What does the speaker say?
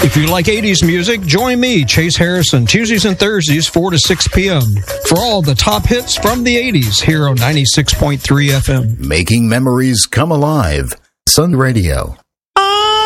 If you like 80s music, join me, Chase Harrison, Tuesdays and Thursdays, 4 to 6 p.m. for all the top hits from the 80s here on 96.3 FM. Making memories come alive. Sun Radio.